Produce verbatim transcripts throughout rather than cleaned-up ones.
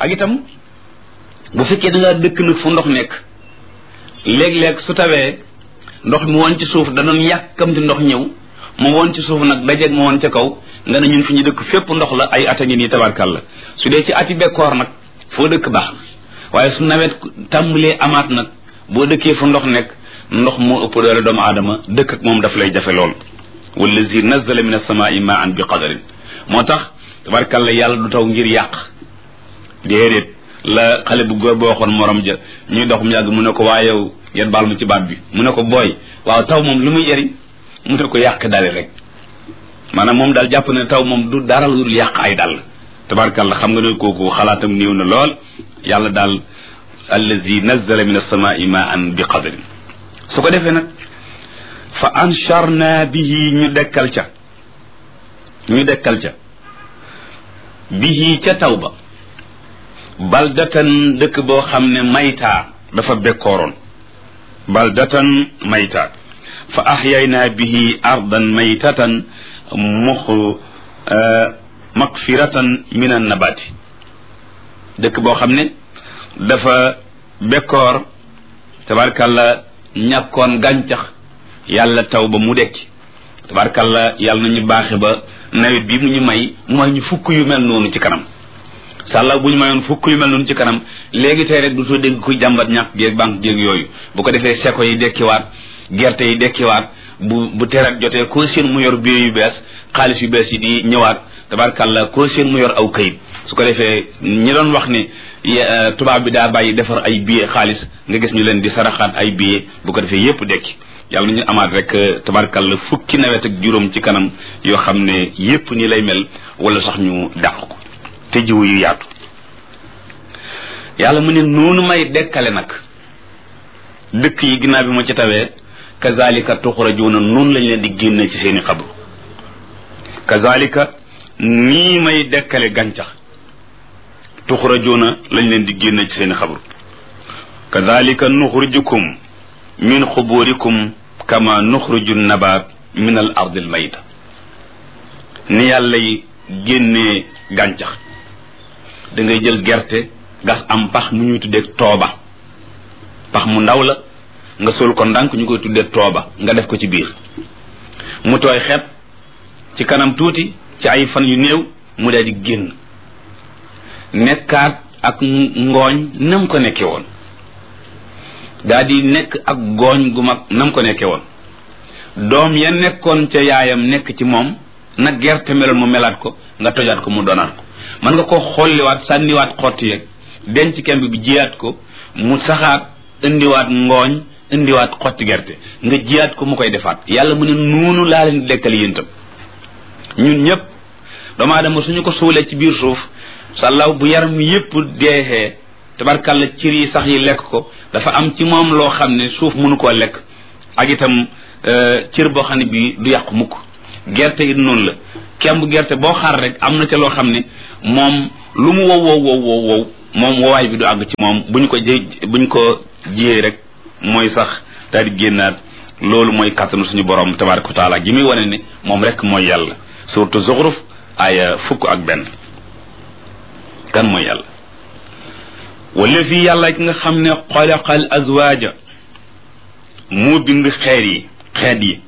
ak itam bu fekkee da ngaa dëkk nag fu ndox nekk léeg-léeg su tawee ndox mi woon ci suuf da doon yàkkamti ndox ñëw mu woon ci suuf nag dajeeg mu woon ca kaw nga ne ñun fi ñu dëkk fépp ndox la ay ata ngi nii tabarkàlla su dee ci ati bekkoor nag foo dëkk baax na waaye su nawet tàmbalee amaat nag boo dëkkee fu ndox nekk ndox moo ëpp doole doomu aadama dëkk ak moom daf lay jafe lool wallazi nazzala min as-samaa'i ma'an bi qadarin moo tax tabarkàlla yàlla du taw ngir yàq déedéet la xale bu góor boo waxoon morom ja ñuy dox mu yàgg mu ne ko waa yow ngeen baal mu ci baat bi mu ne ko booy waaw taw moom lu muy jëriñ mu ne ko yàq dale rek maanaam moom daal jàpp ne taw moom du dara lu dul yàq ay dal tabarkàlla xam nga ne kooku xalaatam néew na lool yàlla daal allazi nazzala min as-samaa'i ma'an bi qadarin su ko defee nag fa ansharna bihi ñu dekkal ca ñu dekkal ca bihi ca taw ba baldatan dëkk boo xam ne maytaa dafa bekkooroon baldatan maytaa fa ahyayna bihi ardan maytatan mux magfiratan min an nabati dëkk boo xam ne dafa bekkoor tabarkàlla ñàkkoon gàncax yàlla taw ba mu dekki tabarkàlla yàlla nañu baaxe ba nawet bi mu ñu may mooy ñu fukk yu mel noonu ci kanam sàlla bu ñu mayoon fukk yu mel noonu ci kanam léegi tey rek du soo dégg kuy jàmbat ñàkk géeg banque géeg yooyu bu ko defee seko yi dekkiwaat gerte yi dekkiwaat bu bu terat jotee koo seen mu yor biir yu bees xaalis yu bees yi di ñëwaat tabarkàlla koo seen mu yor aw kayit su ko defee ñi doon wax ne tubaab bi daa bàyyi defar ay billet xaalis nga gis ñu leen di saraxaat ay billet bu ko defee yépp dekki yàlla nañu amaat rek tabarkàlla fukki nawet ak juróom ci kanam yoo xam ne yépp ni lay mel wala sax ñu dàq ko te jiwu yu yaatu yàlla mu ne noonu may dekkale nag dëkk yi ginnaaw bi ma ci tawee kazalika tuxrajuuna noonu lañ leen di génne ci seeni xabru kazalika nii may dekkale gàncax tuxrajuuna lañ leen di génne ci seeni xabru kazalika nuxrijukum min xuburikum kama nuxriju nabaat min al ardi al mayta ni yàlla yi génnee gàncax da ngay jël gerte gas am pax mu ñuy tuddee tooba pax mu ndaw la nga sol ko ndànk ñu koy tuddee tooba nga def ko ci biir mu tooy xepp ci kanam tuuti ci ay fan yu néew mu daal di génn nekkaat ak ngooñ nam ko nekke woon daal di nekk ak gooñ gu mag nam ko nekke woon doom ya nekkoon ca yaayam nekk ci moom nag gerte meloon mu melaat ko nga tojaat ko mu doonaat ko mën nga ko xolliwaat sànniwaat xotti yeeg denc kemb bi jiyaat ko mu saxaat indiwaat ngooñ indiwaat xotti gerte nga jiyaat ko mu koy defaat yàlla mu ne noonu laa leen dekkal yéen tam ñun ñëpp doomu aadama suñu ko suulee ci biir suuf sàllaw bu yaram yépp deexee tabarkàlla cir yi sax yi lekk ko dafa am ci moom loo xam ne suuf mënu koo lekk ak itam cir boo xam ne bii du yàqu mukk gerte it noonu la kemb gerte boo xaar rek am na ca loo xam ne moom lu mu wow wow wow wow wow moom wowaay bi du àgg ci moom buñ ko jë buñ ko jiyee rek mooy sax daal di génnaat loolu mooy kàttanu suñu borom tabaraka wa taala gi muy wane ne moom rek mooy yàlla surtout Zuxruf aaya fukk ak benn kan mooy yàlla wala fii yàlla ki nga xam ne xalaqal azwaaja moo bind xeet yi xeet yi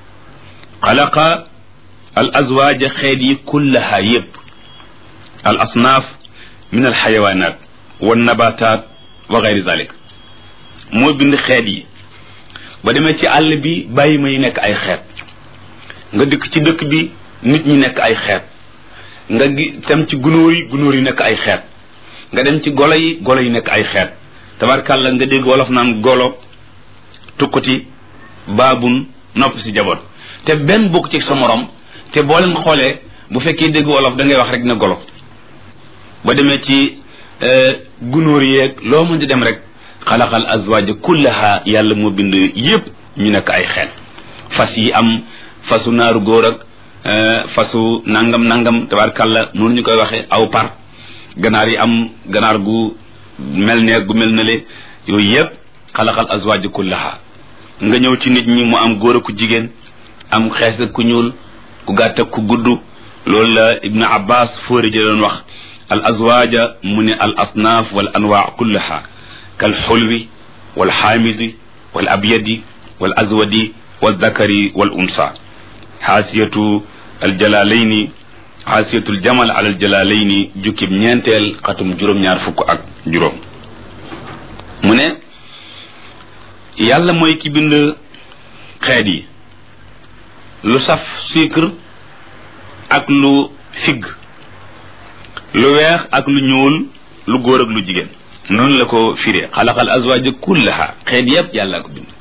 xalaqa al azwaaja xeet yi kullaha yépp al asnaaf min al xayawaanaat wa nabataat wa gayri zalik moo bind xeet yi ba demee ci àll bi bàyyi ma yi nekk ay xeet nga dëkk ci dëkk bi nit ñi nekk ay xeet nga dem ci gunóor yi gunóor yi nekk ay xeet nga dem ci golo yi golo yi nekk ay xeet tabarkàlla nga dégg wolof naan golo tukkuti baabun nopp si jaboot te benn bokk ci sa morom te boo leen xoolee bu fekkee dégg wolof da ngay wax rek ne golo ba demee ci gunóor yeeg loo mën di dem rek xalaqal azwaaja kullaha yàlla moo bind yépp ñu nekk ay xeet fas yi am fasu naaru góor ak fasu nangam nangam tabarkàlla noonu ñu koy waxee aw par ganaar yi am ganaar gu mel ne gu mel ne le yooyu yépp xalaqal azwaaja kullaha nga ñëw ci nit ñi mu am góor ak ku jigéen am xees ak ku ñuul ku gàtt ak ku gudd loolu la ibnu abbas fóori ji doon wax al azwaaja mu ne al asnaaf wal anwaa kullaha kal xulwi wal xaamidi wal abyadi wal azwadi wal zakari wal unsa xaasiyatu al jalaalayni xaasiyatul jamal ala al jalaalayni jukkib ñeenteel xatum juróom-ñaar fukk ak juróom mu ne yàlla mooy ki bind xeet yi lu saf sucre ak lu figg lu weex ak lu ñuul lu góor ak lu jigéen noonu la ko firee xalaqal azwaaja kullaha xeet yépp yàlla ko bind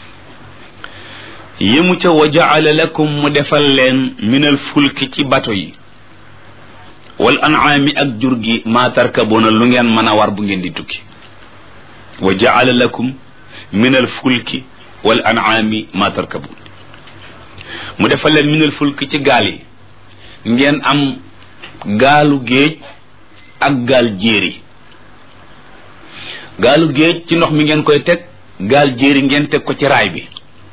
yému ca wa jaala lakum mu defal leen minal fulki ci bato yi wal an'aami ak jur gi maa tarkabuuna lu ngeen mën a war bu ngeen di tukki wa jaala lakum minal fulki wal an'aami maa tarkabuun mu defal leen minal fulki ci gaal yi ngeen am gaalu géej ak gaal jéeri gaalu géej ci ndox mi ngeen koy teg gaal jéeri ngeen teg ko ci raay bi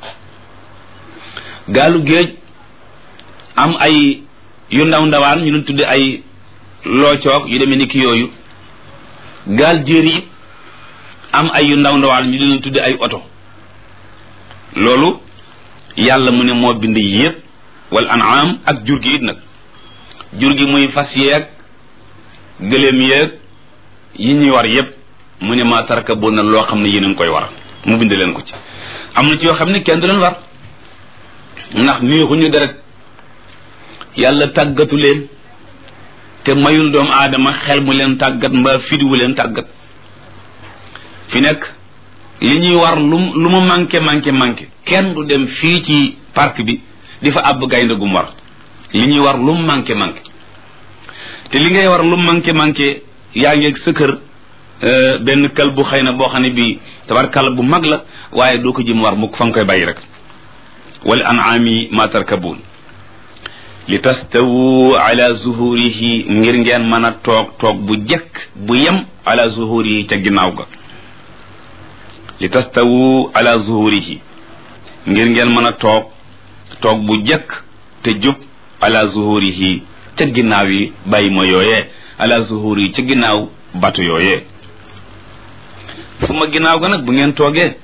gaalu géej am ay yu ndaw ndawaan ñu leen tudde ay loocoog yu demee ni ki yooyu gaal jéeri am ay yu ndaw ndawaan ñu leen tudde ay oto loolu yàlla mu ne moo bind yépp wal an'am ak jur gi it nag jur gi muy fas yeeg gëléem yeeg yi ñuy war yépp mu ne maa tarkabuuna loo xam ne yéen a ngi koy war mu bind leen ko ci am na ci yoo xam ne kenn du leen war ndax neexuñu deret yàlla tàggatu leen te mayul doomu aadama xel mu leen tàggat mbaa fidiwu leen tàggat fi nekk li ñuy war lu lu mu manqué manqué manqué kenn du dem fii ci parc bi di fa àbb gaynde gum war li ñuy war lu mu manqué manqué te li ngay war lu mu manqué manqué yaa ngeeg sa kër benn kal bu xëy na boo xam ne bii tabarkàlla bu mag la waaye doo ko jëm war mukk fa nga koy bàyyi rek wal an'aami ma tarkabuun li tastawu ala zuhurihi ngir ngeen mën a toog toog bu jekk bu yem ala zuhurihi ca ginnaaw ga li tastawu ala zuhurihi ngir ngeen mën a toog toog bu jekk te jub ala zuhurihi ca ginnaaw yi bàyyi ma yooyee ala zuhurihi ca ginnaaw batu yooyee fu ma ginnaaw ga nag bu ngeen toogee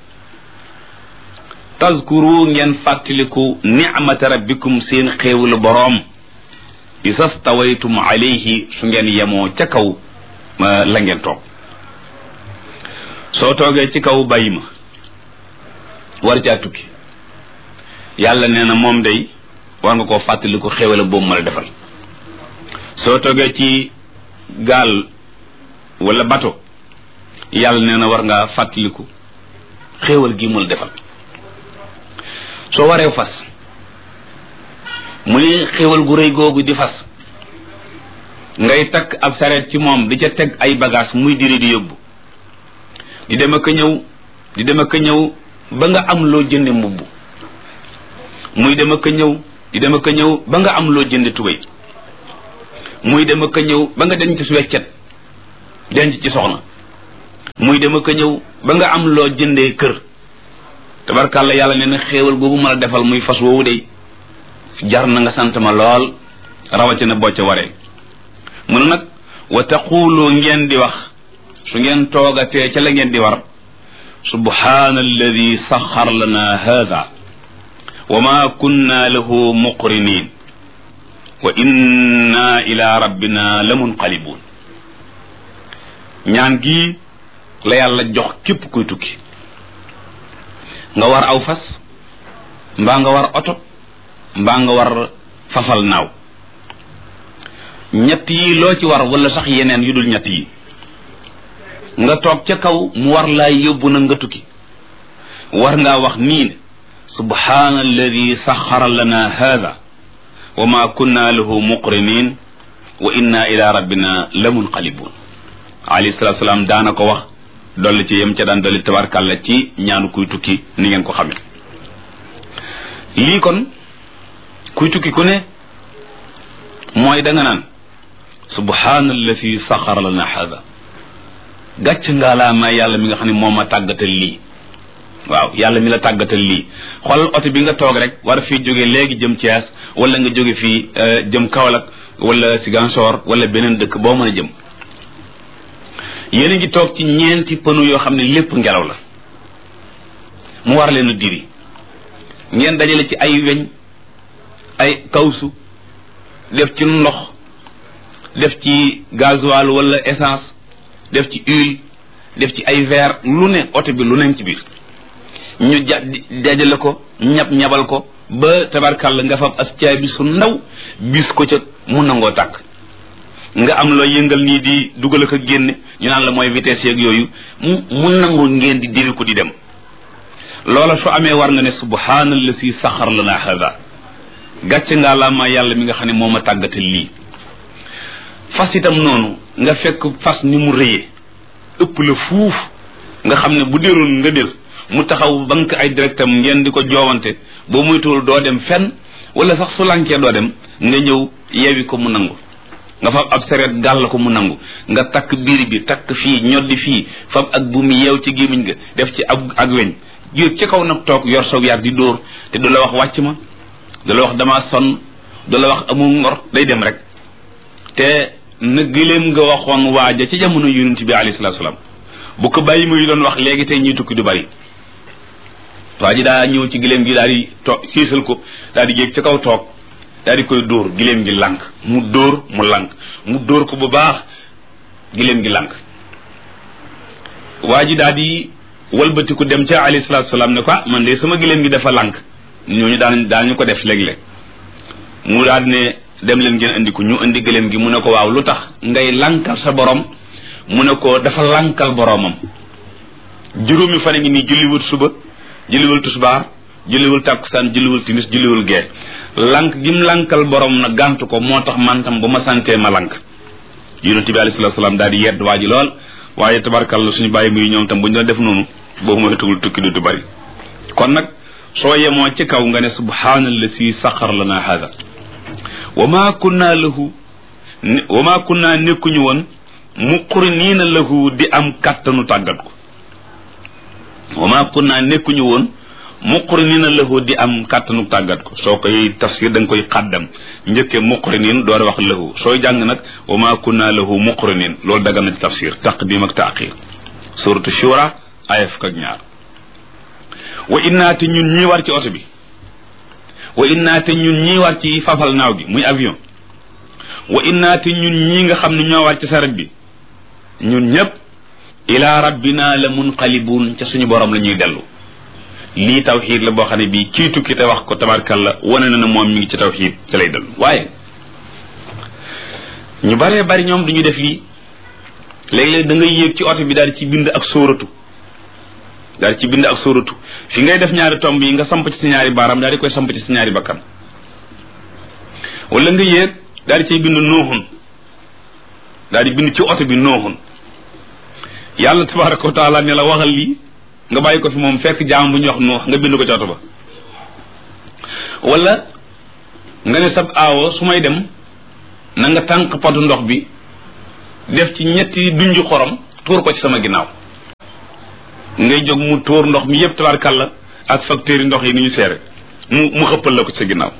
tazkuru ngeen fàttaliku ni'mata rabbikum seen xéewalu boroom isastawaytum alayhi su ngeen yemoo ca kaw la ngeen toog soo toogee ci kaw bàyyi ma war caa tukki yàlla nee na moom day war nga koo fàttaliku xéewala boobu ma la defal soo toogee ci gaal wala bato yàlla nee na war ngaa fàttaliku xéewal gi mu la defal soo waree fas mu ni xéewal gu rëy googu di fas ngay takk ab sareet ci moom di ca teg ay bagage muy diri di yóbbu di dem ak a ñëw di dem ak a ñëw ba nga am loo jënde mbubb muy dem ak a ñëw di dem ak a ñëw ba nga am loo jënde tubéy muy dem ak a ñëw ba nga denc ci weccet denc ci soxna muy dem ak a ñëw ba nga am loo jëndee kër tabarkàlla yàlla nee na xéewal googu ma la defal muy fas woowu de jar na nga sant ma lool rawatina boo ca waree mu ne nag wa taqulu ngeen di wax su ngeen toogatee ca la ngeen di war subhaana alladi saxar lana hada wa ma kunna lahu muqrinin wa inna ila rabbina la munqalibun ñaan gi la yàlla jox képp kuy tukki nga war aw fas mbaa nga war oto mbaa nga war fafal naaw ñett yi loo ci war wala sax yeneen yu dul ñett yi nga toog ca kaw mu war laa yóbbu na nga tukki war ngaa wax nii ne subhaana alladi saxara lana hada wa ma kunna lahu muqrinin wa inna ila rabbina la munqalibun alayhi salatu salaam daana ko wax dolli ci yem ca daan dolli tabarkàlla ci ñaanu kuy tukki ni ngeen ko xamee lii kon kuy tukki ku ne mooy da nga naan subhaana alladi saxara lana hada gàcc ngaa laa may yàlla mi nga xam ne moo ma tàggatal lii waaw yàlla mi la tàggatal lii xoolal oto bi nga toog rek war fii jóge léegi jëm Thiès wala nga jóge fii jëm Kaolack wala Ziguinchor wala beneen dëkk boo mën a jëm yéen a ngi toog ci ñeenti pneu yoo xam ne lépp ngelaw la mu war leen a diri ngeen dajale ci ay weñ ay kawsu def ci ndox def ci gasoil wala essence def ci huile def ci ay verre lu ne oto bi lu ne ci biir ñu ja dajale ko ñab ñabal ko ba tabarkàlla nga fab as caay bi su ndaw bis ko ca mu nangoo tàkk nga am loo yëngal nii di dugal ak a génne ñu naan la mooy vitesse yeeg yooyu mu mu nangoo ngeen di diri ko di dem loola su amee war nga ne subhaanallazi saxar lana hada gàcce ngaa laa ma yàlla mi nga xam ne moo ma tàggatal lii fas itam noonu nga fekk fas ni mu rëyee ëpp la fuuf nga xam ne bu déroon nga dér mu taxaw banque ay directam ngeen di ko joowante boo muytuwul doo dem fenn wala sax su lankee doo dem nga ñëw yewi ko mu nangu nga fab ab sereet gàll ko mu nangu nga takk biir bi takk fii ñoddi fii fab ak bu mu yeew ci gémmiñ nga def ci ab ak weñ yéeg ci kaw nag toog yor soog yar di dóor te du la wax wàcc ma du la wax damaa sonn du la wax amul ngor day dem rek te na gileem nga waxoon waaja ci jamono yonent bi alayhi salaatu salaam bu ko bàyyi muy doon wax léegi tey ñuy tukki du bari waa ji daa ñëw ci gileem gi daal di toog siisal ko daal di yéeg ci kaw toog daal di koy dóor gileem gi lànk mu dóor mu lànk mu dóor ko bu baax gileem gi lànk waa ji daal di walbatiku dem ca alayhi salaatu salaam ne ko ah man de sama gileem gi dafa lànk ñooñu daan daan ñu ko def léeg-léeg mu daal ne dem leen ngeen indi ko ñu indi gileem gi mu ne ko waaw lu tax ngay lànkal sa borom mu ne ko dafa lànkal boromam juróomi fan ngi nii julliwul suba julliwul tusbaar julliwul takkusaan julliwul timis julliwul gee lànk gim lànkal borom na gàntu ko moo tax man tam bu ma santee ma lànk yonent bi alayhi salaatu salaam daal di yedd waa ji lool waaye tabarkalla suñu bàyyi muy ñoom tam bu ñu doon def noonu boobu ma tugul tukki du du bari kon nag soo yemoo ci kaw nga ne subhaanallazi saxar lana hada wa ma kunna lahu wa ma kunna nekkuñu woon muqriniina lahu di am kàttanu tàggat ko wa ma kunna nekkuñu woon muqriniina lahu di am kàttanu tàggat ko soo koy tafsir da nga koy xàddam njëkkee muqrinin door a wax lahu sooy jàng nag wa ma kunna lahu muqrinin loolu daga na ci tafsir taqdim ak taaxir suratu shura aya fukk ak ñaar wa innaate ñun ñii war ci oto bi wa innaate ñun ñii war ci fafal naaw gi muy avion wa innaate ñun ñii nga xam ne ñoo war ci saret bi ñun ñëpp ila rabbina la munqalibun ca suñu borom la ñuy dellu lii tawxiid la boo xam ne bii kii tukki te wax ko tabarkalla wane na ne moom mi ngi ci tawxiid ca lay dellu waaye ñu baree bari ñoom duñu def lii léeg-léeg da ngay yéeg ci oto bi daal ci bind ak sóoratu daal ci bind ak sóoratu fi ngay def ñaari tomb yi nga samp ci sa ñaari baaraam daal di koy samp ci sa ñaari bakkan wala nga yéeg daal di cay bind nooxun daal di bind ci oto bi nooxun yàlla tabaraka wa taala ne la waxal lii nga bàyyi ko fi moom fekk jaam bu ñu wax noox nga bind ko ci oto ba wala nga ne sab aawo su may dem na nga tànk potu ndox bi def ci ñetti dunju xorom tuur ko ci sama ginnaaw ngay jóg mu tuur ndox mi yépp tabarkalla ak facteur yi ndox yi ni ñu seere mu mu xëppal la ko ci sa ginnaaw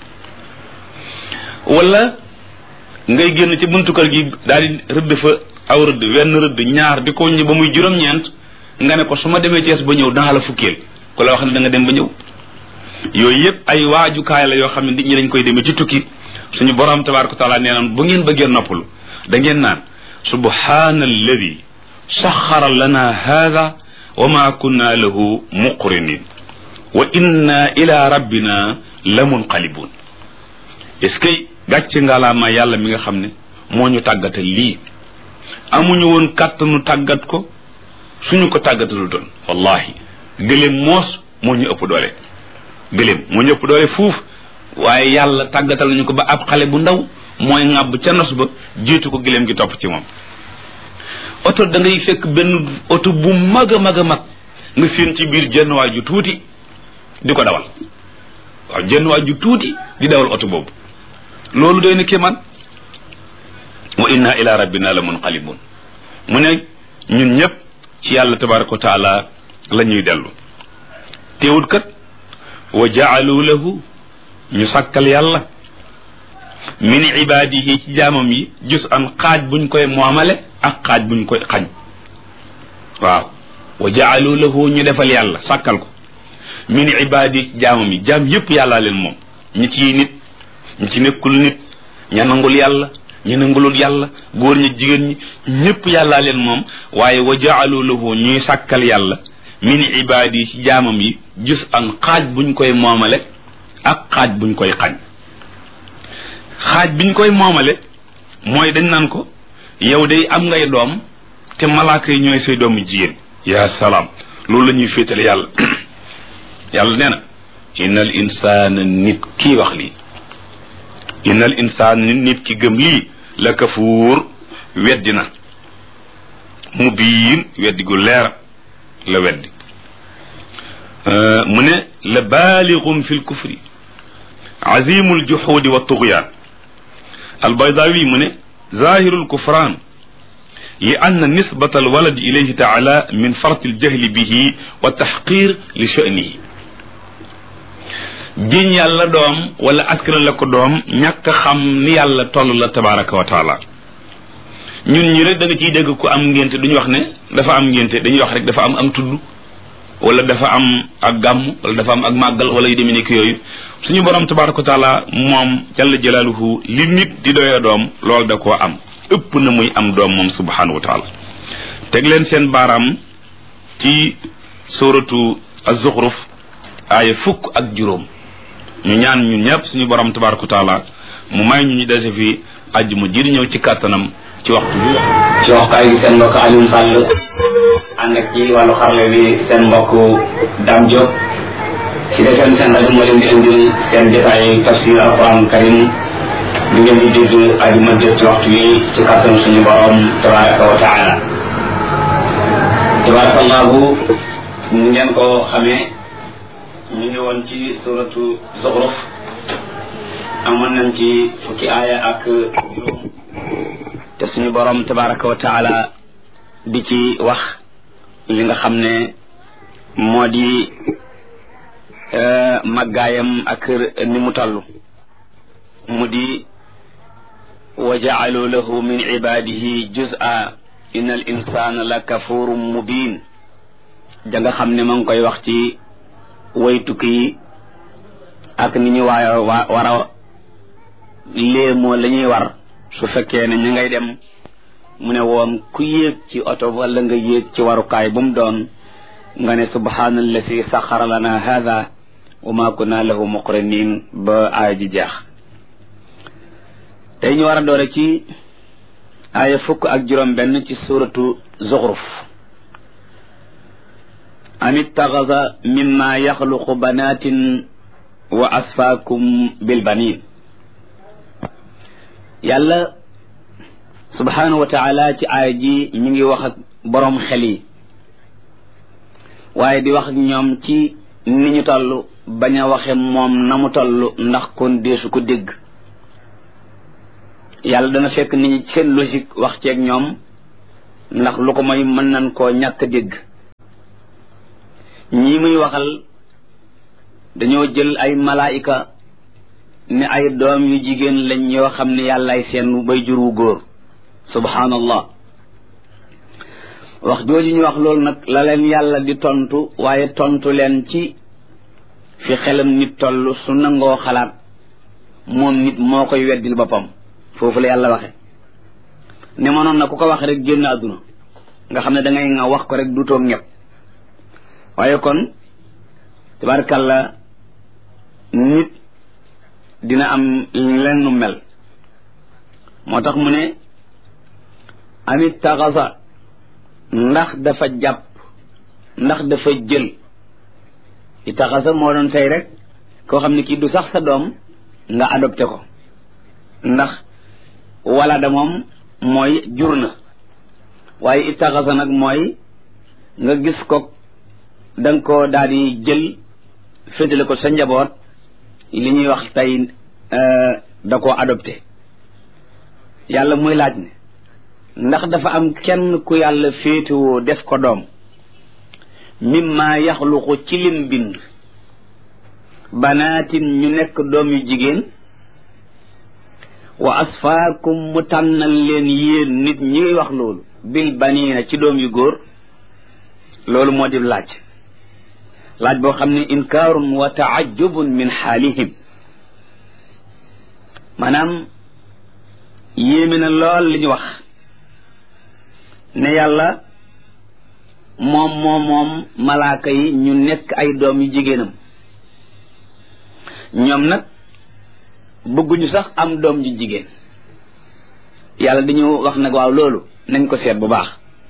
wala ngay génn ci buntu kër gi daal di rëdd fa aw rëdd wenn rëdd ñaar di ko ñi ba muy juróom-ñeent nga ne ko su ma demee Cees ba ñëw danaa la fukkeel ku la wax ne da nga dem ba ñëw yooyu yëpp ay waajukaay la yoo xam ne nit ñi dañ koy demee ci tukki suñu borom tabaraka taala nee naan bu ngeen bëggee noppalu da ngeen naan subhaana alladi saxara lana hada wa ma kunna lahu muqrinin wa inna ila rabbina la munqalibun est-ce que gàcce ngalaama yàlla mi nga xam ne moo ñu tàggatal lii amuñu woon kàttanu tàggat ko suñu ko tàggatalu doon wallahi gëléem moos moo ñu ëpp doole gëléem moo ñu ëpp doole fuuf waaye yàlla tàggatal nañu ko ba ab xale bu ndaw mooy ŋàbb ca nos ba jiitu ko gëléem gi topp ci moom oto da ngay fekk benn oto bu mag a mag a mag nga séen ci biir jenn waay ju tuuti di ko dawal waaw jenn waay ju tuuti di dawal oto boobu loolu doy na kéemaan wa inna ila rabbina la munqalibun mu ne ñun ñëpp ci yàlla tabaraka wa taala la ñuy dellu teewut kat wa jaalu lahu ñu sàkkal yàlla min ibaadihi ci jaamam yi jus an xaaj buñ koy moomale ak xaaj buñ koy xañ waaw wa jaalu lahu ñu defal yàlla sàkkal ko min ibaadihi ci jaamam yi jaam yépp yàllaa leen moom ñi ci nit ñi ci nekkul nit ña nangul yàlla ñi nangulul yàlla góor ñi jigéen ñi ñépp yàllaa leen moom waaye wa jaalu lahu ñuy sàkkal yàlla min ibaadihi ci jaamam yi jus an xaaj buñ koy moomale ak xaaj buñ koy xañ xaaj biñ koy moomale mooy dañ naan ko yow day am ngay doom te malaaka yi ñooy say doomu jigéen yaa salaam loolu la ñuy féetale yàlla yàlla nee na innal insaana nit kii wax lii innal insaana nit nit ki gëm lii la kafuur weddi na mu biin weddi gu leer la weddi mu ne la baalixum fi lkufri azimu ljuxuudi wa tugyaan albaydawi mu ne zahiru lkufraan li anna nisbata alwaladi ilayhi taala min farti aljahli bihi wa taxqir li sha'nihi jiñ yàlla doom wala askan la ko doom ñàkk xam ni yàlla toll la tabaraka wa taala ñun ñi rek da nga ciy dégg ku am ngénte duñu wax ne dafa am ngénte dañuy wax rek dafa am am tudd wala dafa am ak gàmm wala dafa am ak màggal wala yu demee nekk yooyu suñu borom tabaraka wa taala moom jalla jalaaluhu li nit di doyee doom loolu da koo am ëpp na muy am doom moom subhanahu wa taala teg leen seen baaraam ci suratu az-Zukhruf aaya fukk ak juróom ñu ñaan ñun ñëpp suñu borom tabaraka wa taala mu may ñu ñu dese fi àjjuma ji di ñëw ci kàttanam ci waxtu bi ci waxtaay bi seen mbokk Alioune Sall ànd ak ci wàllu xarle bi seen mbokk Dame Diop ci defeen seen rajo moo leen di indil seen jotaay tafsir alquran karim bi ngeen di dégg àjjuma jot ci waxtu bi ci kàttan suñu borom tabaraka wa taala tabarakallahu ni ngeen ko xamee ñu ngi woon ci suratu Zukhruf amoon nañ ci fukki aaya ak juróom te suñu borom tabaraka wa taala di ci wax li nga xam ne moo di màggaayam ak ni mu toll mu di wa ja'alu lahu min ibadihi juz'a inna al insana la kafurun mubin da nga xam ne ma ngi koy wax ci way tukki yi ak ni ñu waa war a léemoo la ñuy war su fekkee ne ñu ngay dem mu ne woon ku yéeg ci oto wala nga yéeg ci warukaay bu mu doon nga ne subhaanallazi saxara lana hada wa ma kunna lahu muqrinin ba aaya ji jeex tey ñu war a doore ci aaya fukk ak juróom benn ci suratu Zukhruf am ittaxasa mimma yaxluqu banatin wa asfaakum bil banin yàlla subhanahu wa taala ci aaya ji mi ngi wax ak boroom xel yi waaye di wax ak ñoom ci ni ñu toll bañ a waxe moom na mu toll ndax kon deesu ko dégg yàlla dana fekk nit ñi seen logique wax ceeg ñoom ndax lu ko mooy mën nañ koo ñàkk dégg ñii muy waxal dañoo jël ay malaayika ne ay doom yu jigéen lañ yoo xam ne yàllaay seen bay jur wu góor subhanallah wax jooju ñu wax loolu nag la leen yàlla di tontu waaye tontu leen ci fi xelam nit toll su nangoo xalaat moom nit moo koy weddil boppam foofu la yàlla waxe ne mënoon na ku ko wax rek génn àdduna nga xam ne da ngay nga wax ko rek du toog ñëpp waaye kon tabarkalla nit dina am leen nu mel moo tax mu ne amit taxasa ndax dafa jàpp ndax dafa jël i taxasa moo doon say rek koo xam ne kii du sax sa doom nga adopté ko ndax wala da moom mooy jur na waaye i taxasa nag mooy nga gis ko da nga ko daal di jël féetale ko sa njaboot li ñuy wax tey da koo adopté yàlla muy laaj ne ndax dafa am kenn ku yàlla féetewoo def ko doom mimma yaxluqu ci lim bind banaatin ñu nekk doom yu jigéen wa asfaakum mu tànnal leen yéen nit ñi ngay wax loolu bil baniina ci doom yu góor loolu moo di laaj laaj boo xam ne inkaarun wa taajubun min xaalihim maanaam yéeme na lool li ñu wax ne yàlla moom moom moom malaaka yi ñu nekk ay doom yu jigéenam ñoom nag bëgguñu sax am doom ju jigéen yàlla dañu wax nag waaw loolu nañ ko seet bu baax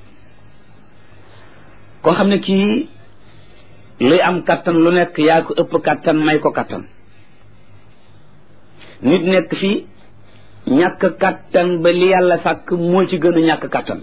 koo xam ne kii luy am kattan lu nekk yaa ko ëpp kattan may ko kattan nit nekk fii ñàkk kattan ba li yàlla sàkk moo ci gën a ñàkk kattan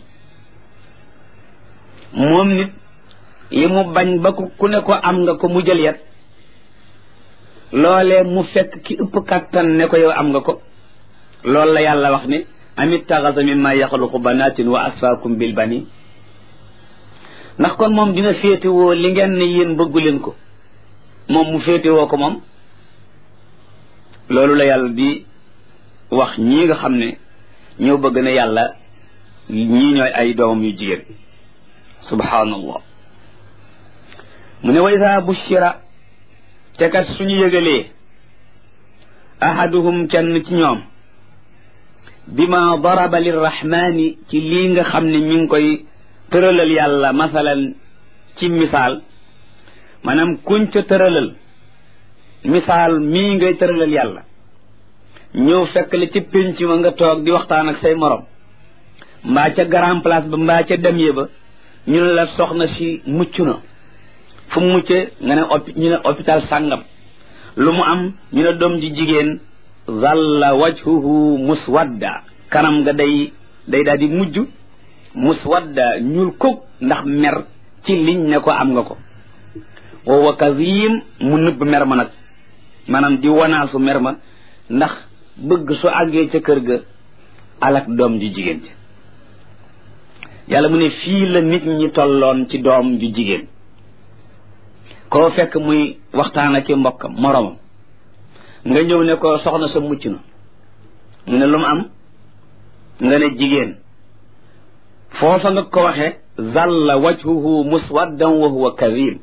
moom nit li mu bañ ba ku ne ko am nga ko mu jël yet loolee mu fekk ki ëpp kattan ne ko yow am nga ko loolu la yàlla wax ne amit taxasa mimma yaxluqu banatin wa asfaakum bil bani ndax kon moom dina féetewoo li ngeen ne yéen bëggu leen ko moom mu féetewoo ko moom loolu la yàlla di wax ñii nga xam ne ñoo bëgg na yàlla ñii ñooy ay doomam yu jigéen subhaanallah mu ne wa iza bushira te kat suñu yëgalee ahaduhum kenn ci ñoom bima daraba lirrahmani ci lii nga xam ne mi ngi koy tëralal yàlla masalan ci misaal maanaam kuñ ca tëralal misaal mii ngay tëralal yàlla ñëw fekk la ci pénc ma nga toog di waxtaan ak say morom mbaa ca grand place ba mbaa ca demye ba ñu ne la soxna si mucc na fu mu muccee nga ne ñu ne hôpital sàngam lu mu am ñu ne doom ji jigéen zalla wajhuhu muswadda kanam nga day day daal di mujj muswadda ñuul kuk ndax mer ci liñ ne ko am nga ko wa huwa kazim mu nëbb mer ma nag maanaam di wanaasu mer ma ndax bëgg su àggee ca kër ga alak doom ju jigéen ji yàlla mu ne fii la nit ñi tolloon ci doom ju jigéen koo fekk muy waxtaan ak mbokkam moromam nga ñëw ne ko soxna sa mucc na mu ne lu mu am nga ne jigéen foofa nga ko waxe zalla wajhuhu muswaddan wa huwa kadhib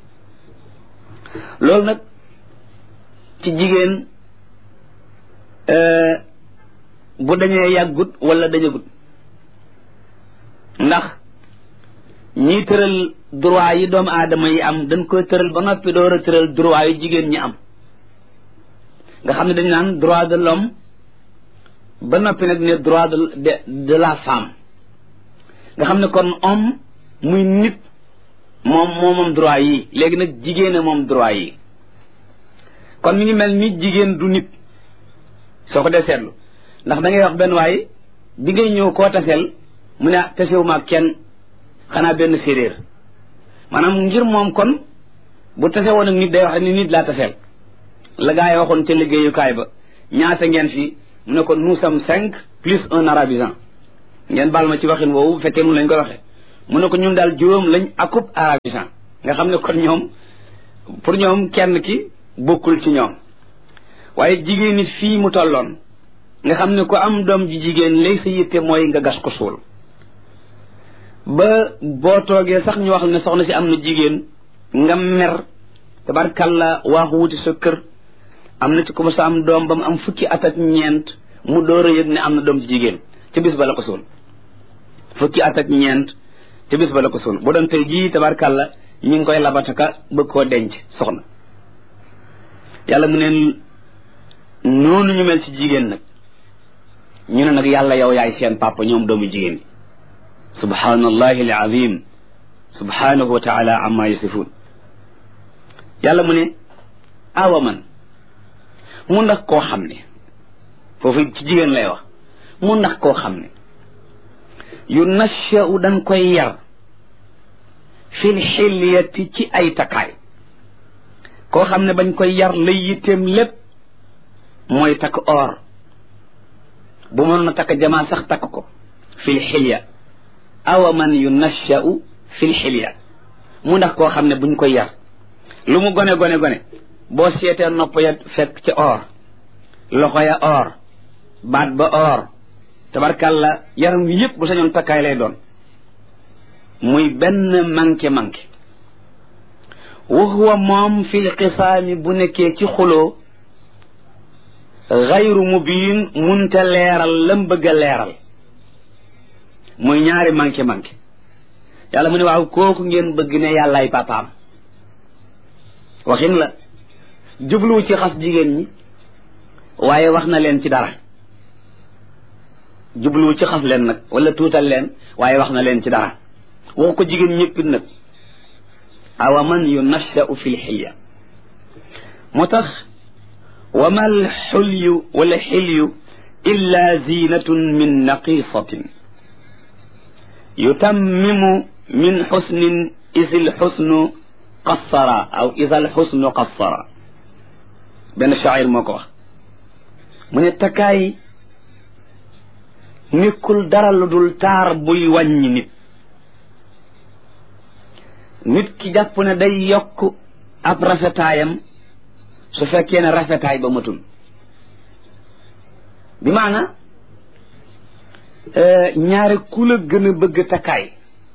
loolu nag ci jigéen bu dañee yàggut wala dañagut ndax ñiy tëral droit yi doomu aadama yi am dañ koy tëral ba noppi door a tëral droit yi jigéen ñi am nga xam ne dañ naan droit de l'homme ba noppi nag ne droit de de de la femme nga xam ne kon homme muy nit moom moomam droit yi léegi nag jigéen moom droit yi kon mi ngi mel ni jigéen du nit soo ko dee seetlu ndax da ngay wax benn waay bi ngay ñëw koo taseel mu ne tasewuma ak kenn xanaa benn séeréer maanaam ngir moom kon bu tase woon ak nit day wax ni nit laa taseel la gaa yi waxoon ca liggéeyukaay ba ñaata ngeen fi mu ne ko nous sommes cinq plus un arabisant ngeen baal ma ci waxin woowu bu fekkee noonu lañ koy waxee mu ne ko ñun daal juróom lañ akub arabisant nga xam ne kon ñoom pour ñoom kenn ki bokkul ci ñoom waaye jigéen nit fii mu tolloon nga xam ne ko am doom ji jigéen lay sa yitte mooy nga gas ko suul ba boo toogee sax ñu wax ne soxna si am na jigéen nga mer tabarkalla waaxu wuti sa kër am na ci ko sa am doom ba mu am fukki at ak ñeent mu door a yëg ne am na doom ci jigéen ca bis ba la ko suul fukki at ak ñeent ca bis ba la ko suul bu doon tey jii tabarkalla ñu ngi koy labataka bëgg koo denc soxna yàlla mu neen noonu ñu mel ci jigéen nag ñu ne nag yàlla yow yaay seen papa ñoom doomu jigéen yi subhanallahi alazim subhanahu wa taala amma yasifun yàlla mu ne awa man mu ndax koo xam ne foofu ci jigéen lay wax mu ndax koo xam ne yu nashau dañ koy yar fil xilyati ci ay takkaay koo xam ne bañ koy yar lay yitteem lépp mooy takk or bu mënoon na takk jamaa sax takk ko fil xilya awa man yu nashau fil xilya mu ndax koo xam ne buñ koy yar lu mu gone gone gone boo seetee nopp ya fekk ci or loxo ya or baat ba or tabarkàlla yaram wi yëpp bu sañoon takkaay lay doon muy benn manqué manqué wa huwa moom fil xisaami bu nekkee ci xuloo gayru mubiin munta leeral lam bëgg a leeral muy ñaari manqué manqué yàlla mu ne waaw kooku ngeen bëgg ne yàllaay papaam waxin la jubluwu ci xas jigéen ñi waaye wax na leen ci dara jubluwu ci xas leen nag wala tuutal leen waaye wax na leen ci dara waxu ko jigéen ñëppit nag awa man yunassau fi lxilya moo tax wa ma alxulyu wala xilyu illa zinatun min naqisatin yutammimu min xusnin isi lxusnu qassara aw isa lxusnu qassara benn shaacir moo ko wax mu ne takkaay nekkul dara lu dul taar buy wàññi nit nit ki jàpp ne day yokk ab rafetaayam su fekkee ne rafetaay ba matul bi maana ñaare ku la gën a bëgg takkaay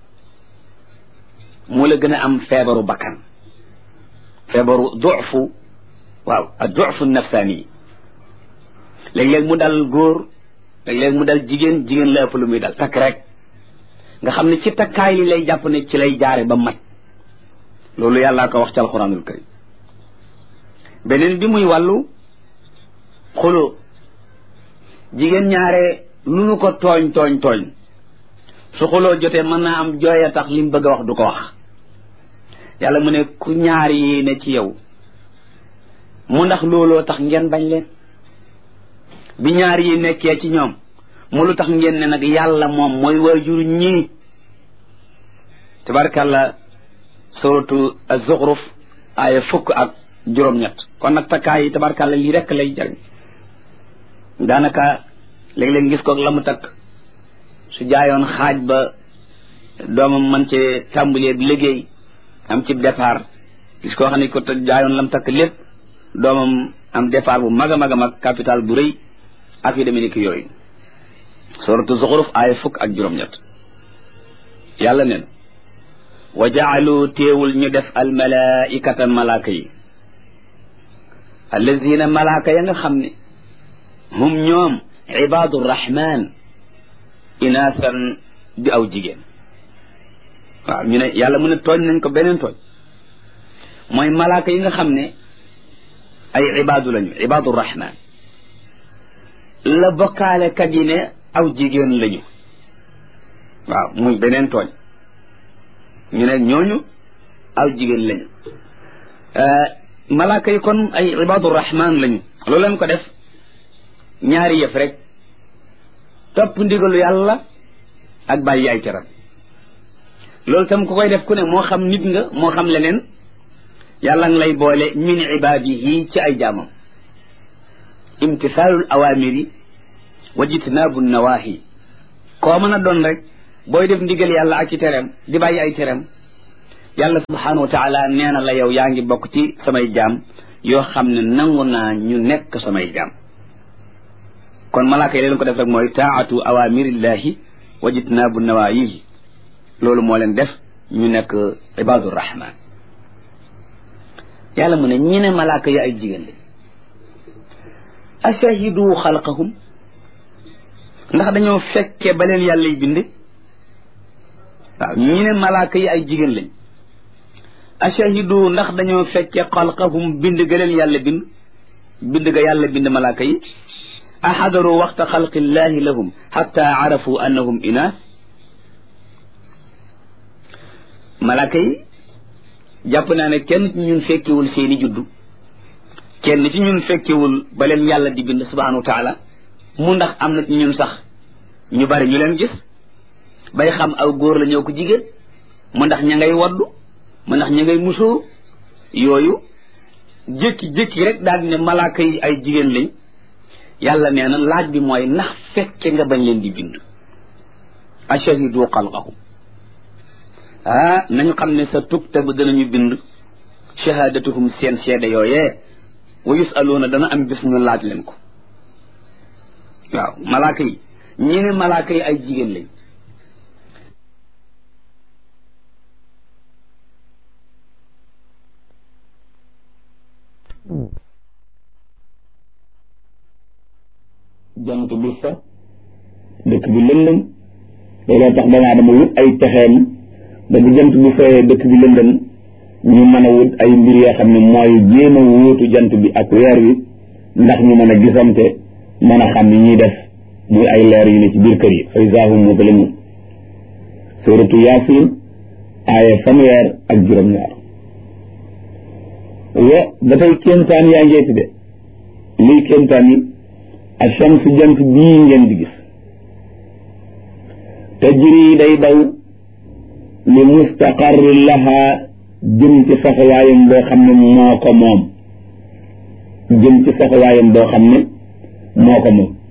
moo la gën a am feebaru bakkan feebaru dufu waaw ak dufu nafsaani yi léeg-léeg mu dal góor léeg-léeg mu dal jigéen jigéen la ëpp lu muy dal takk rek nga xam ne ci takkaay li lay jàpp ne ci lay jaare ba mat loolu yàllaa ko wax ci alquranul karim beneen bi muy wàllu xuloo jigéen ñaare lu nu ko tooñ tooñ tooñ su xuloo jotee mën naa am jooy a tax li mu bëgg a wax du ko wax yàlla mu ne ku ñaar yi ne ci yow mu ndax looloo tax ngeen bañ leen bi ñaar yi nekkee ci ñoom mu lu tax ngeen ne nag yàlla moom mooy waajur ñii tabarkàlla suratu az-Zukhruf aaya fukk ak juróom-ñett kon nag takkaay yi tabarkàlla lii rekk lay jariñ daanaka léeg-léeg gis ko la mu takk su jaayoon xaaj ba doomam man ci tàmbalee liggéey am ci départ gis koo xam ne ko jaayoon lam takk lépp doomam am départ bu mag a mag a mag capital bu rëy ak yu demee ni ki yooyu suratu Zukhruf aaya fukk ak juróom-ñett yàlla neen wa jaalu téewul ñu def al malaikata malaaka yi allazina malaaka ya nga xam ne hum ñoom ibadu rahman inaasan di aw jigéen waaw ñu ne yàlla mu ne tooñ nañ ko beneen tooñ mooy malaaka yi nga xam ne ay ibadu lañu ibadu rahman la bokkaale kat yi ne aw jigéen lañu waaw muy beneen tooñ ñu ne ñooñu aw jigéen lañu malaaka yi kon ay ibadu rahman lañu loolu lañ ko def ñaari yëf rek topp ndigalu yàlla ak bàyyi ay teram loolu tam ku koy def ku ne moo xam nit nga moo xam leneen yàlla nga lay boole min ibadihi ci ay jaamam imtisaalul awamiri wa jitnaabu nawahi koo mën a doon rek booy def ndigal yàlla ak ci tereem di bàyyi ay tereem yàlla subhanahu wa taala nee na la yow yaa ngi bokk ci samay jaam yoo xam ne nangu naa ñu nekk samay jaam kon malaaka yi leen ko def rek mooy taatu awamirillahi wa jitnaabu nawayihi loolu moo leen def ñu nekk ibadu rahman yàlla mu ne ñi ne malaaka yi ay jigéen lañ ashahidu xalqahum ndax dañoo fekke ba leen yàlla y bind waaw ñi ne malaaka yi ay jigéen lañ ashahidu ndax dañoo fekke xalqahum bind ga leen yàlla bind bind ga yàlla bind malaaka yi ahadaru waxta xalqillahi lahum xatta arafu annahum inaas malaaka yi jàpp naa ne kenn ci ñun fekkewul seeni juddu kenn ci ñun fekkewul ba leen yàlla di bind subhanahu wa taala mu ndax am na ci ñun sax ñu bari ñu leen gis bay xam aw góor la ñëw ko jigéen mu ndax ña ngay waddu mu ndax ña ngay musóor yooyu jékki-jékki rek daal di ne malaaka yi ay jigéen lañ yàlla nee na laaj bi mooy ndax fekke nga bañ leen di bind ashahidu xalqahum ah nañu xam ne sa tukta ba danañu bind shahadatuhum seen seede yooyee wa yusaluuna dana am bis ñu laaj leen ko waaw malaaka yi ñi ne malaaka yi ay jigéen lañ jant bi fa dëkk bi lëndëm looloo tax doomu aadama wut ay pexeem ba bu jant bi fayee dëkk bi lëndëm ñu mën a wut ay mbir yoo xam ne mooy jéem a wóotu jant bi ak weer wi ndax ñu mën a gisante mën a xam ni ñuy def muy ay leer yu ne ci biir kër yi fa izaa hum muzlimuun suuratu yaasin aaya fanweer ak juróom-ñaar wa ba tey kéemtaan yaa ngeeti de lii kéemtaan yi ash-shamsu jant bii ngeen di gis tajri day daw li mustaqarri laha jëm ci saxawaayam boo xam ne moo ko moom jëm ci saxawaayam boo xam ne moo ko moom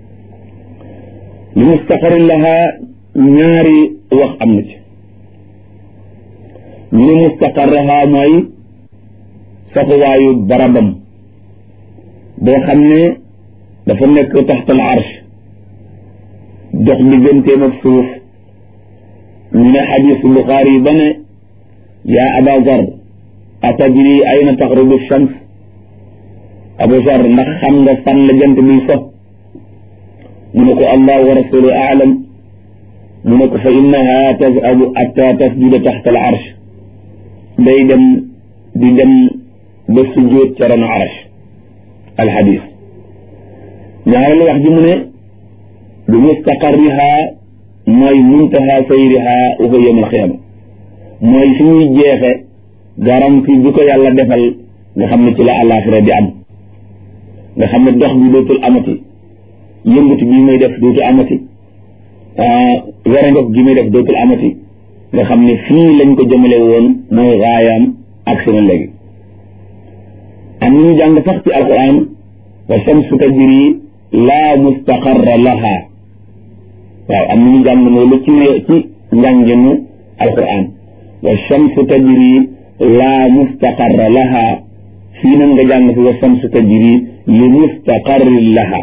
li mustaqarri laha ñaari wax am na ci ñu ne mustaqarraha mooy saxawaayu barabam boo xam ne dafa nekk taxtal arsh dox digganteem ak suuf ñu ne xadiisu Buxaari yi ba ne yaa Aba Zar atadri ayna taxrubu shams Abu Zar ndax xam nga fan la jant biy so mu ne ko allah wa rasuluhu aalam mu ne ko fa innaha tazhabu hatta tasjuda taxta al arsh day dem di dem ba sujjóot ca ron arsh al xadiis ñaareelu wax ji mu ne bi mustaqarriha mooy muntaha sayriha wa huwa yawm al qiyaama mooy fi ñuy jeexe garanti bi ko yàlla defal nga xam ne ci la àllaaxira di am nga xam ne dox bi dootul amati yëngatu bi muy def dootul amati werangof gi muy def dootul amati nga xam ne fii lañ ko jëmale woon mooy raayaam ak seen léegi am nañu jàng sax ci alquran wa shamsu tajri laa mustaqarra laha waaw am nañu jàng loolu ci ne ci njànginu alquran wa shamsu tajri laa mustaqarra laha fii nag nga jàng fi wa shamsu tajri li mustaqarri laha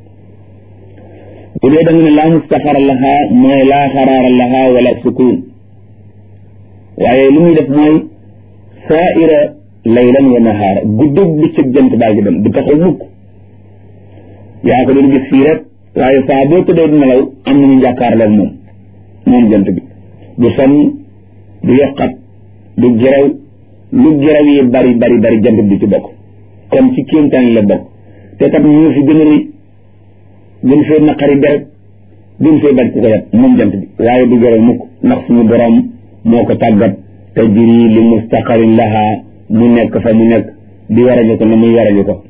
bu dee da nga ne laa mustaqarra laha mooy laa xaraara laha wala sukun waaye li muy def mooy saaira laylan wa nahaara guddeeg bëccëg jant baa ngi dem du taxaw mukk yaa ko doon gis fii rek waaye saa boo tëddee di nelaw am nañu jàkkaarloog moom moom jant bi du sonn du yokkat du gerew lu gerew yi bari bari bari jant bi ci bokk kon ci kéemtaan la bokk te kat ñu fi gën a rëy gën fee naqari deret gën fee bañ ku ko yat moom jant bi waaye du gerew mukk ndax suñu borom moo ko tàggat tajri li mustaqarin laha mu nekk fa mu nekk di warañu ko na muy warañu ko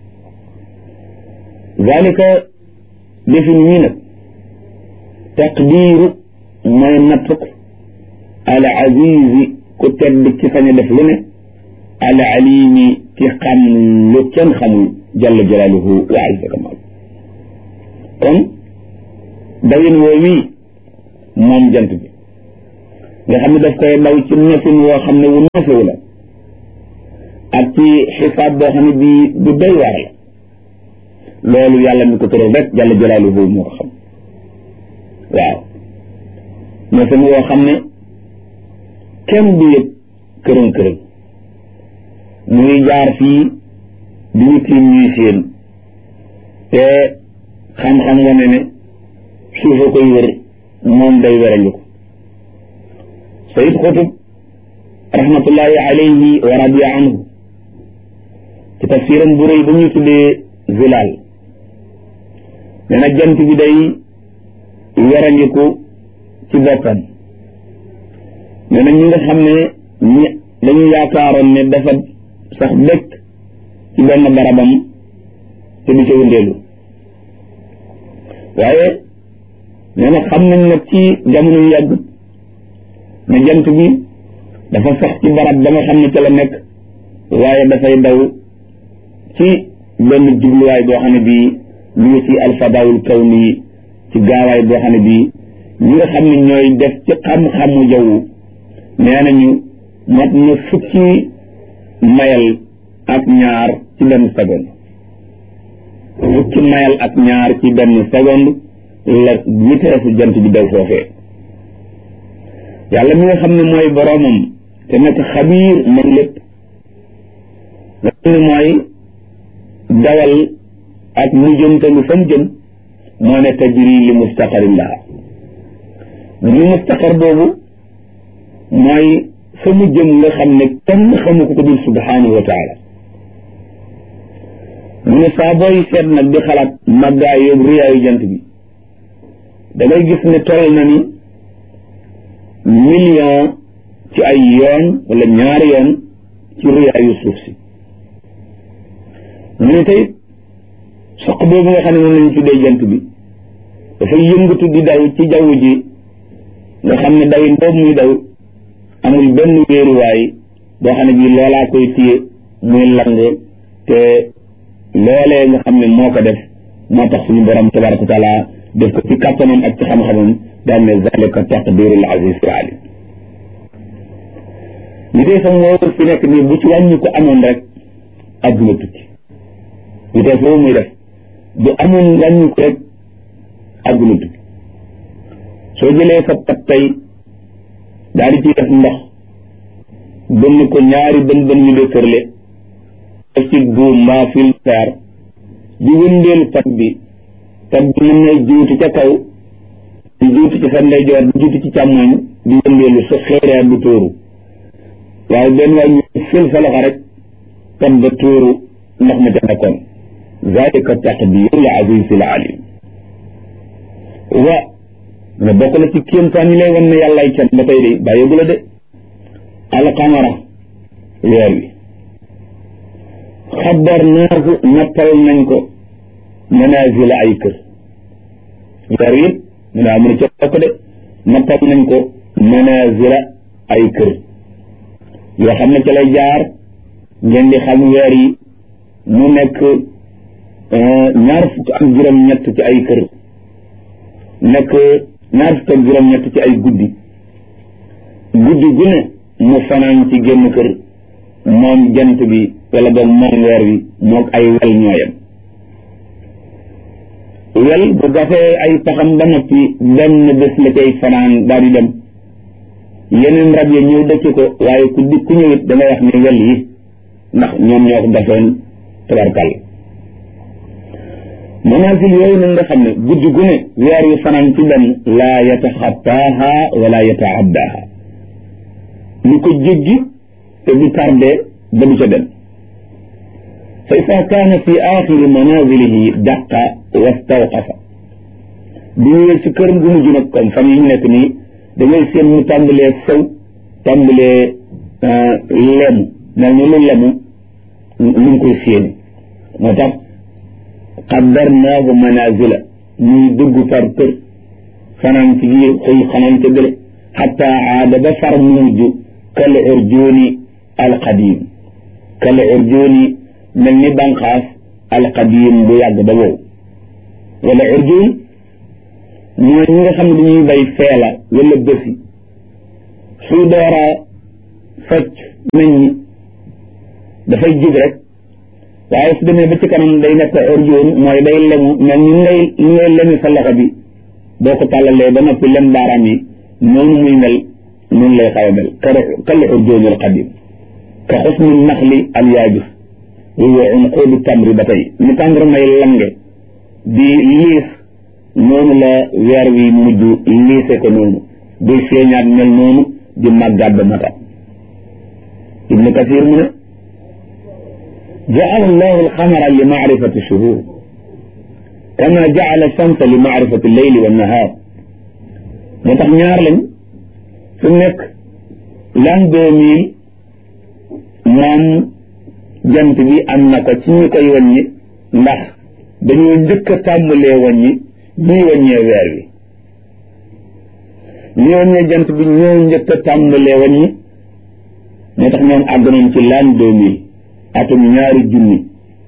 zalika defin ñii nag taqdiiru mooy nattuk al azizi ku tedd ci sañ a def lu ne al alimi ki xam lu kenn xamul jalla jalaaluhu wa azza kamal kon dawin woo wii moom jant bi nga xam ne daf koy daw ci nefin woo xam ne wu nefewu la ak ci xisaab boo xam ne bii du doy waar la loolu yàlla mi ko tëral rek jalla jalaaluhu moo ko xam waaw nefin woo xam ne kenn du yëg kërën kërën muy jaar fii di ñu tiim ñuy séen te xam-xam wane ne suufa koy wër moom day werañu ko sayid xutub rahmatullahi alayhi wa radiya anhu ci tafsiram bu rëy ba ñuy tuddee zilaal nee na jant bi day werandiku ci boppam nee na ñi nga xam ne ñi dañu yaakaaroon ne dafa sax dëkk ci benn barabam te du ca wëndeelu waaye nee na xam nañ nag ci jamono yu yàgg ne jant bi dafa sax ci barab ba nga xam ne ca la nekk waaye dafay daw ci benn jubluwaay boo xam ne bii ñu ngi ci alfadaawul kawni ci gaawaay boo xam ne bii ñi nga xam ne ñooy def ci xam-xamu jaww nee nañu mat na fukki mayal ak ñaar ci benn seconde fukki mayal ak ñaar ci benn seconde la vitesse jant bi daw foofee yàlla mi nga xam ne mooy boroomam te nekk xabiir man lépp nga xam ne mooy dawal ak mu jëmtalu fa mu jëm moo ne tajri li mustaqarin laha li mustaqar boobu mooy fa mu jëm nga xam ne kenn xamu ko ko dul subhanahu wa taala mu ne saa booy seet nag di xalaat màggaay yóbbu riyaayu jant bi da ngay gis ne toll na ni million ci ay yoon wala ñaari yoon ci riyaayu suuf si mu ne tey soq boobu nga xam ne moom lañu tuddee jant bi dafay yëngatu di daw ci jaww ji nga xam ne dawin boobu muy daw amul benn wéeruwaay boo xam ne bii loolaa koy téye muy lang te loolee nga xam ne moo ko def moo tax suñu borom tabaraka wa taala def ko ci kàttanam ak ci xam-xamam daal ne zalika taqdirul aziz alim li dee sam woowu fi nekk nii bu ci wàññi ko amoon rek adduna tukki li dee foofu muy def bu amoon wàññi ko rek adduna tukki soo jëlee sa pat tey daal di ciy def ndox bënn ko ñaari bën bën yu de kërle def ci buum mbaa fil fer di wëndeelu pat bi pat bi mën na juuti ca kaw di juuti ci sa ndeyjoor di juuti ci càmmoñ di wëndeelu sa xeereer du tóoru waaye benn waay ñu fil sa loxo rek pat ba tóoru ndox ma ca nekkoon zalika taqdirul azizil alim wa ne bokk na ci kéemtaan yi lay wan ne yàllaay kenn ba tey de bàyyeegu la de alqamara weer wi xabarnaahu nattal nañ ko manazila ay kër weer wi mu ne amu ne ca bokk de nattal nañ ko manazila ay kër yoo xam ne ca lay jaar ngeen di xam weer yi mu nekk ñaar fukk ak juróom-ñett ci ay kër nekk ñaar fukk ak juróom-ñett ci ay guddi guddi gu ne mu fanaan ci génn kër moom jant bi wala boog moom weer wi moog ay wel ñooyam wel bu gafee ay paxam ba noppi benn bés la cay fanaan daal di dem yeneen rab yi ñëw dëkk ko waaye ku di ku ñëwit da ngay wax ne wel yi ndax ñoom ñoo ko gafoon tabarkal manazil yooyu nag nga xam ne guddi gu ne weer yu fanaan ci benn laa yataxattaaha wala yataaddaha lu ko jéggi te du tardé ba du ca dem fa ida kaana fi axiri manazilihi daqa wastawqafa bu ñëwee ci kër gu mujj nag comme fan yi ñu nekk nii da ngay seen mu tàmbalee sew tàmbalee lemu mel ni lu lemu lu ngi koy séeni moo tax qaddarnaahu manazila muy dugg par kër fanaan ci biir xëy xanaan ca gële xatta aada ba far mujj kal urjuuni alqadim kal urjuuni mel ni banqaas alqadim bu yàgg ba wow wala urjuun mooy ñi nga xam ne dañuy bay feela wala bësi suy doora fecc nañ ñi dafay jub rek waaye su demee ba ci kanam day nekk urjuun mooy day lemu mel ni ngay ni ngay lemi sa loxo bi boo ko tàllalee ba noppi lem baaraam yi noonu muy mel noonu lay xaw a mel kal urjuuni alqadim ka xusni naxli al yaabis wa unquudu tamri ba tey ni tàmbri may lange di liis noonu la weer wi mujj liise ko noonu buy feeñaat mel noonu di màggaat ba mata ibnu kasir mu ne jaala allahu alxamara li maarifati shuhur kama jaala shamsa li maarifati leyli wa nahaar moo tax ñaar lañ su nekk l'an deux mille moom jant bi am na ko ci ñi koy wàññi ndax dañoo njëkk a tàmbalee wàññi ñuy wàññee weer wi ñi wàññee jant bi ñoo njëkk a tàmbalee wàññi moo tax ñoom àgg nañ ci l'an deux mille atum ñaari junni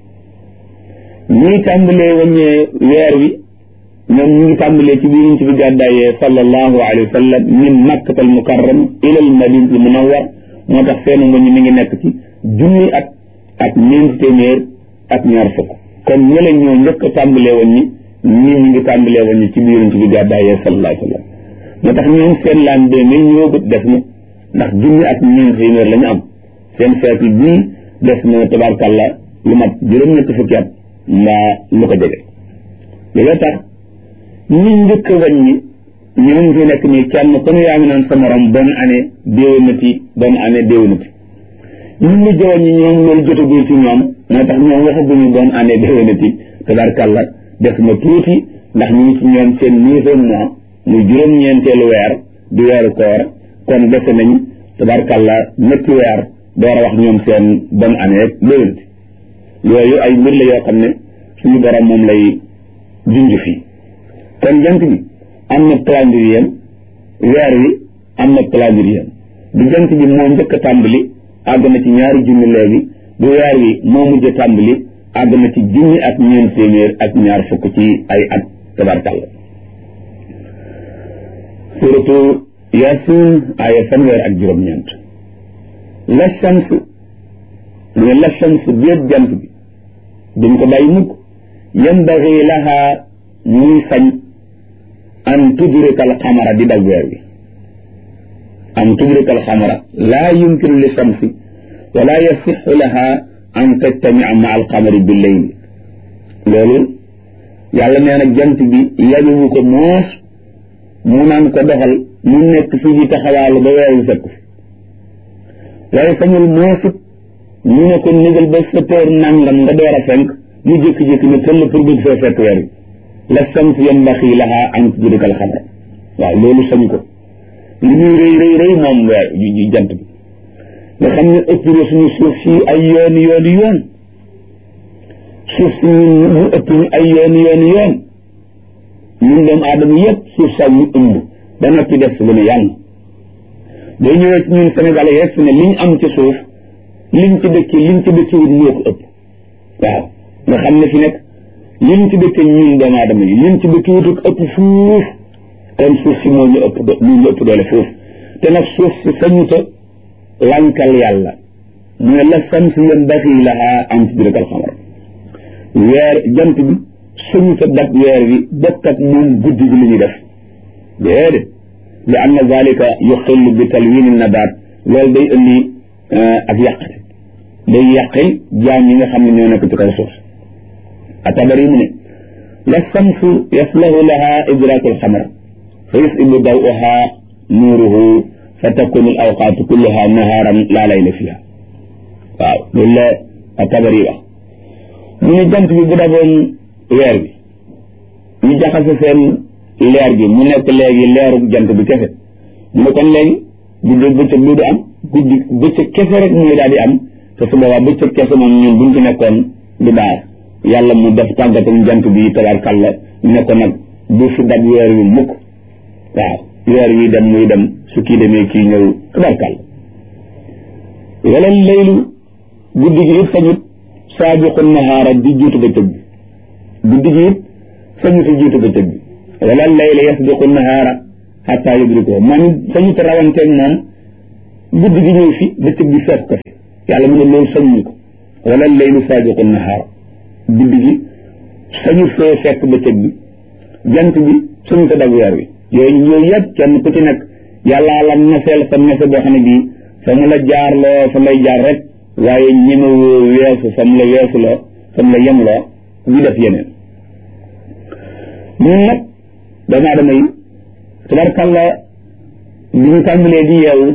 ñuy tàmbalee wàññee weer wi ñoom ñu ngi tàmbalee ci biir ñu ci bi gàddaayee sallallahu alayhi wa sallam min makkatal mukarram ila al madinatul munawwar moo tax seen wàññi mi ngi nekk ci junni at ak ñeenti téeméer ak ñaar fukk kon ñële ñoo njëkk a tàmbalee woon ñi ñii ñu ngi tàmbalee woon ñi ci biir yonent bi gàddaayee sallallahu alayhi wa sallam moo tax ñoom seen laan deux mille ñëwagut des na ndax junni ak ñeenti téeméer la ñu am seen siècle bii des na tabarkàlla lu mat juróom-ñetti fukki at mbaa lu ko jege loolu tax ñi njëkk a wàññi ñoom fi nekk nii kenn ku ne yaa ngi naan sa morom bonne année déwénati bonne année déwénati ñu mujj a wàññi ñoom loolu jotagul ci ñoom moo tax ñoom waxaguñu bonne année déwénati tabarkàlla def na tuuti ndax ñu ngi ci ñoom seen neuvième mois muy juróom-ñeenteelu weer di weeru koor kon dese nañ tabarkàlla ñetti weer door a wax ñoom seen bonne année ak déwénati yooyu ay mbir la yoo xam ne suñu borom moom lay junj fii kon jant bi am na calendrier weer wi am na calendrier bu jant bi moo njëkk a tàmbali àgg na ci ñaari junni léegi bu weer wi moo mujj a tàmbali àgg na ci junni ak ñeent téeméer ak ñaar fukk ci ay at tabarkàlla suratu Yaasin aaya fanweer ak juróom-ñeent la shams mu ne la shams bépp jant bi duñ ko bàyyi mukk yambagi laha muy sañ an tudrika al xamara di dab weer wi an tudrika al xamara laa yumkinu li shamsi wala yasixu laha an tajtamia ma al xamari bi leyli loolu yàlla nee na jant bi yabiwu ko moos mu naan ko doxal mu nekk fii di taxawaalu ba weer wi fekk fi waaye sañul moosit ñu ne ko négal ba sa teer nangam nga door a fenk mu jékki-jékki ne tëll pour bëgg fee fekk weer wi la shams yanbaxi laha an tudrika al xamara waaw loolu sañ ko li muy rëy rëy rëy moom weer yu jant bi nga xam ne ëpp na suñu suuf si ay yooni yooni yoon suuf si ñun ñu ëpp ñu ay yooni yooni yoon ñun doomu aadama yëpp suuf sax ñu ëmb ba noppi def lu ne yàlla boo ñëwee ci ñun Sénégal yi rek fi ne liñ am ci suuf liñ ci dëkk liñ ci dëkk wut moo ko ëpp waaw nga xam ne fi nekk liñ ci dëkk ñun doomu aadama yi liñ ci dëkk wut ko ëpp fuuf kon suuf si moo ñu ëpp do moo ñu ëpp doole fuuf te nag suuf si sañuta lankal yàlla mu ne la samsi yanbaghi laha an tudrika al-qamar weer jant bi sañuta dab weer wi bokk ak moom guddi gi li ñuy def déedéet li anna zalika yuxillu bi talwini nabaat loolu day indi ak yàqate day yàqil jaam yi nga xam ne ñoo nekk ci kaw suuf atabari mu ne la samsu yaslahu laha idraku al-qamar fa yusibu daw'uha nuuruhu fa takunu al awqaatu kulluha nahaaran laa layla fiha waaw loolu la atabari wax mu ne jant bi bu daboon weer bi ñu jaxase seen leer bi mu nekk léegi leeru jant bi kese mu ne kon léegi guddi bëccëg du am guddi bëccëg kese rek muy daal di am te su boobaa bëccëg kese moom ñun buñ ci nekkoon du baax yàlla mu def tàggatam jant bi tabarkàlla ne ko nag bu fi dab weer wi mukk waaw weer wi dem muy dem su kii demee kii ñëw tabarkàlla wala laylu guddi gi it sañut saabiqu nahaara di jiitu bëccëg bi guddi gi it sañut jiitu bëccëg bi wala layla yasbiqu nahaara xataa yudrikuhu man sañut rawanteeg moom guddi gi ñëw fi bëccëg bi fekk ko fi yàlla mu ne loolu sañuñu ko wala laylu saabiqu nahaara guddi gi sañut fee fekk bëccëg bi jant bi sañut a dab weer wi yooyu yooyu yëpp kenn ku ci nekk yàlla la naseel sa nase boo xam ne bii fa mu la jaarloo fa lay jaar rek waaye ñemewoo weesu fa mu la weesuloo fa mu la yemloo ñu def yeneen ñun nag doomu aadama yi tabarkàlla bi ñu tàmbalee di yeewu